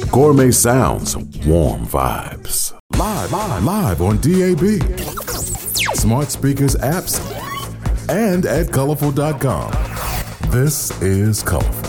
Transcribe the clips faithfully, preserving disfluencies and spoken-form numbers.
Gourmet sounds, warm vibes. Live, live, live on D A B, smart speakers, apps, and at colorful dot com. This is Colorful.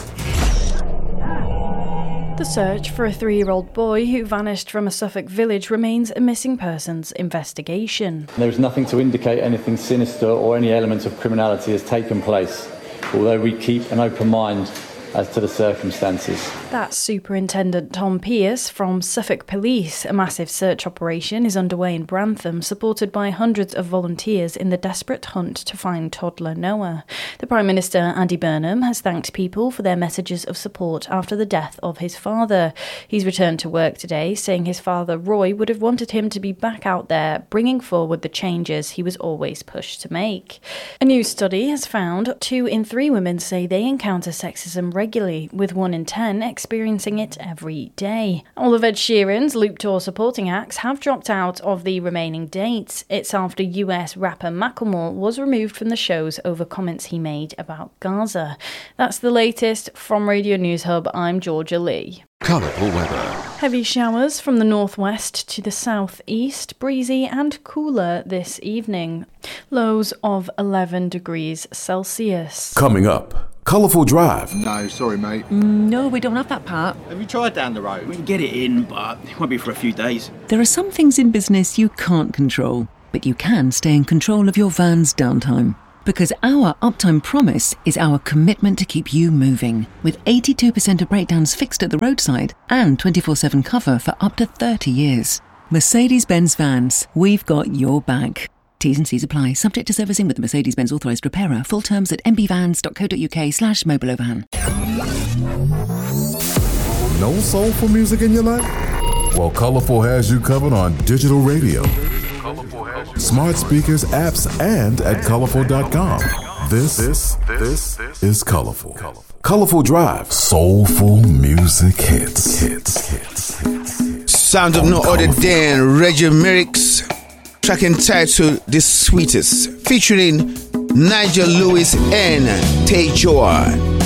The search for a three-year-old boy who vanished from a Suffolk village remains a missing persons investigation. There is nothing to indicate anything sinister or any element of criminality has taken place, although we keep an open mind as to the circumstances. That's Superintendent Tom Pearce from Suffolk Police. A massive search operation is underway in Brantham, supported by hundreds of volunteers in the desperate hunt to find toddler Noah. The Prime Minister, Andy Burnham, has thanked people for their messages of support after the death of his father. He's returned to work today, saying his father, Roy, would have wanted him to be back out there, bringing forward the changes he was always pushed to make. A new study has found two in three women say they encounter sexism regularly, with one in ten experiencing it every day. All of Ed Sheeran's Loop Tour supporting acts have dropped out of the remaining dates. It's after U S rapper Macklemore was removed from the shows over comments he made about Gaza. That's the latest from Radio News Hub. I'm Georgia Lee. Colourful weather. Heavy showers from the northwest to the southeast, breezy and cooler this evening. Lows of eleven degrees Celsius. Coming up, Colourful Drive. No, sorry, mate. Mm, no, we don't have that part. Have you tried down the road? We can get it in, but it won't be for a few days. There are some things in business you can't control, but you can stay in control of your van's downtime. Because our uptime promise is our commitment to keep you moving, with eighty-two percent of breakdowns fixed at the roadside and twenty-four seven cover for up to thirty years. Mercedes-Benz Vans, we've got your back. T's and C's apply, subject to servicing with the Mercedes-Benz authorised repairer. Full terms at m b vans dot co dot u k slash mobilovan. No soulful music in your life? Well, Colourful has you covered on digital radio, smart speakers, apps, and at colorful dot com. This, this, this is Colourful. Colourful Drive. Soulful music hits. Hits. Hits. Hits. Sound of no other than Reggie Merrick's track entitled The Sweetest, featuring Nigel Lewis and Tay Joa.